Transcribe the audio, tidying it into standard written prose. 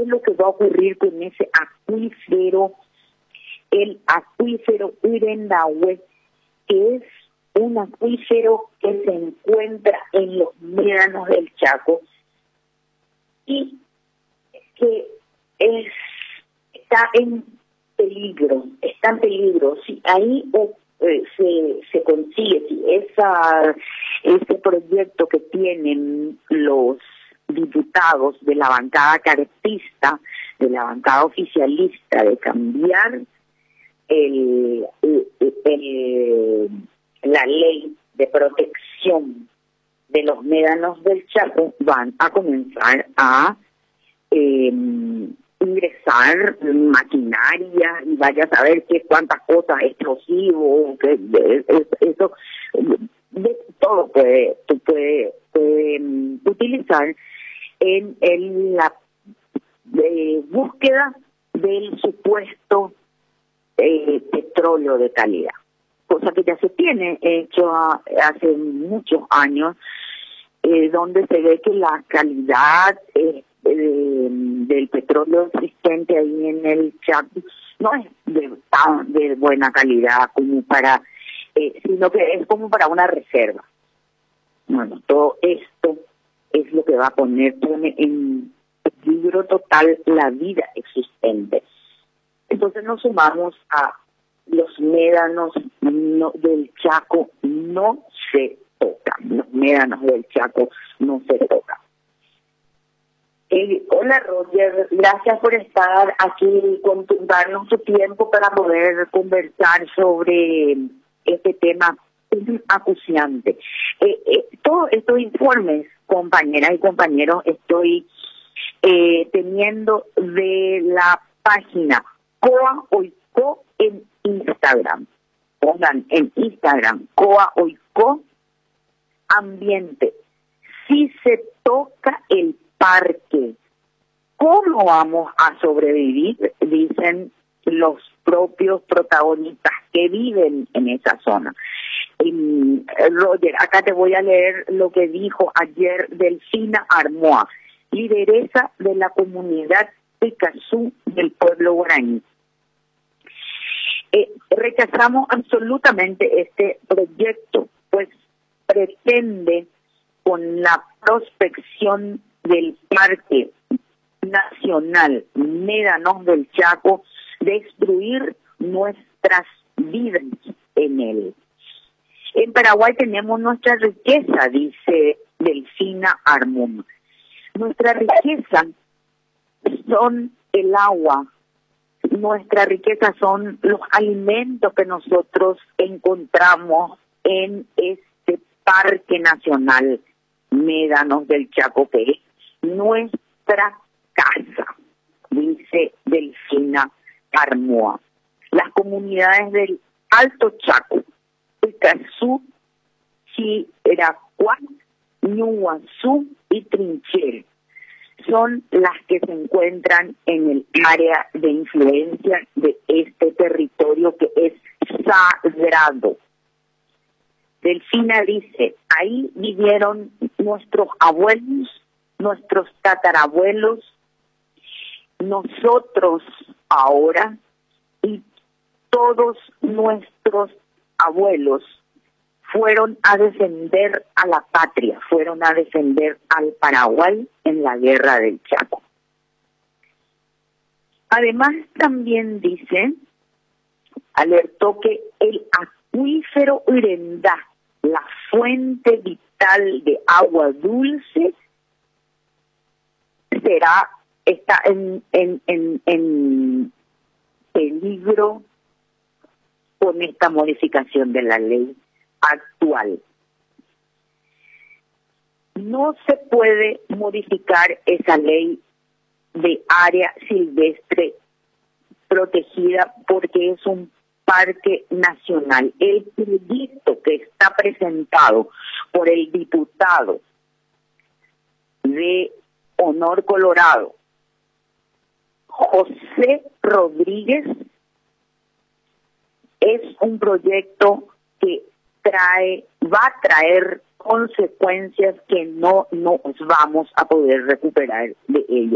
es lo que va a ocurrir con ese acuífero, el acuífero Urendahue, que es un acuífero que se encuentra en los médanos del Chaco y que está en peligro. Si ahí se consigue, si ese proyecto que tienen los diputados de la bancada cartista, de la bancada oficialista, de cambiar la ley de protección de los médanos del Chaco, van a comenzar a ingresar maquinaria y vaya a saber cuántas cosas, explosivos, eso, de todo tú puedes utilizar en la búsqueda del supuesto petróleo de calidad, cosa que ya se tiene hecho hace muchos años, donde se ve que la calidad del petróleo existente ahí en el Chaco no es de buena calidad como para, sino que es como para una reserva. Bueno, todo esto es lo que va a pone en peligro total la vida existente. Entonces nos sumamos a los médanos del Chaco no se tocan, los médanos del Chaco no se tocan. Hola Roger, gracias por estar aquí, darnos tu tiempo para poder conversar sobre este tema acuciante. Todos estos informes, compañeras y compañeros, estoy teniendo de la página COA OICO en Instagram. Pongan en Instagram COA OICO Ambiente. Si se toca el parque, ¿cómo vamos a sobrevivir? Dicen los propios protagonistas que viven en esa zona. Roger, acá te voy a leer lo que dijo ayer Delfina Armoa, lideresa de la comunidad Picazú del pueblo guaraní. Rechazamos absolutamente este proyecto, pues pretende con la prospección del Parque Nacional Médanos del Chaco destruir nuestras vidas en él. En Paraguay tenemos nuestra riqueza, dice Delfina Armón. Nuestra riqueza son el agua, nuestra riqueza son los alimentos que nosotros encontramos en este Parque Nacional Médanos del Chaco, que es nuestra casa, dice Delfina Armoa. Las comunidades del Alto Chaco, Picazú, Chiracuán, Ñuazú y Trinchel son las que se encuentran en el área de influencia de este territorio que es sagrado. Delfina dice, ahí vivieron nuestros abuelos, nuestros tatarabuelos, nosotros ahora y todos nuestros abuelos fueron a defender a la patria, fueron a defender al Paraguay en la guerra del Chaco. Además también alertó que el acuífero Urendá, la fuente vital de agua dulce, está en peligro con esta modificación de la ley actual. No se puede modificar esa ley de área silvestre protegida porque es un parque nacional. El proyecto que está presentado por el diputado de Honor Colorado, José Rodríguez, es un proyecto que va a traer consecuencias que no nos vamos a poder recuperar de ello.